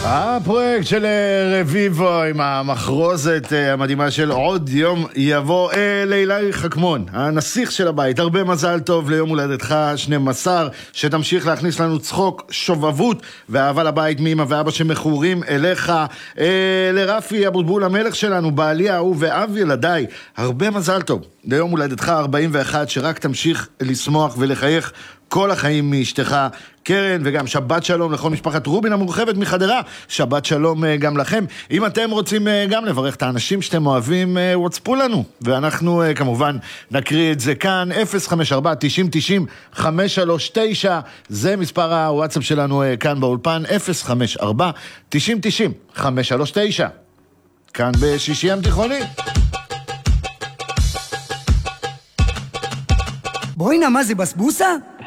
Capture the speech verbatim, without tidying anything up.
הפרויקט של רביבו עם המחרוזת המדהימה של עוד יום יבוא. לילי חכמון, הנסיך של הבית, הרבה מזל טוב ליום הולדתך שנים עשר, שתמשיך להכניס לנו צחוק, שובבות ואהבה לבית מאמא ואבא שמחורים אליך. לרפי אבוטבול המלך שלנו, בעלי האהוב ואב ילדיי, הרבה מזל טוב ליום הולדתך ארבעים ואחת, שרק תמשיך לשמוח ולחייך כל החיים מאשתך קרן, וגם שבת שלום לכל משפחת רובין המורחבת מחדרה. שבת שלום גם לכם. אם אתם רוצים גם לברך את האנשים שאתם אוהבים, וואטספו לנו, ואנחנו כמובן נקריא את זה כאן. אפס חמש ארבע תשעים תשעים חמש שלוש תשע זה מספר הוואטסאפ שלנו כאן באולפן, אפס חמש ארבע תשעים תשעים חמש שלוש תשע, כאן בשישי ים תיכוני. בואי נע, מה זה בסבוסה?